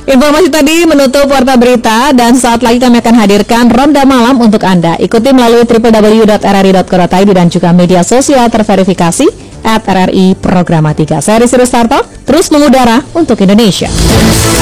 Informasi tadi menutup Warta Berita dan saat lagi kami akan hadirkan Ronda Malam untuk Anda. Ikuti melalui www.rri.co.id dan juga media sosial terverifikasi @RRI Programatika. Saya Rizky Rustarto, terus mengudara untuk Indonesia.